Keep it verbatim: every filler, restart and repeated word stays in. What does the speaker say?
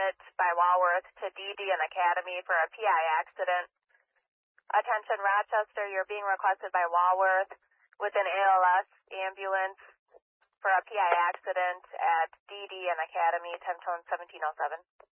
requested by Walworth to D D and Academy for a P I accident. Attention Rochester, you're being requested by Walworth with an A L S ambulance for a P I accident at D D and Academy, ten tone seventeen oh seven.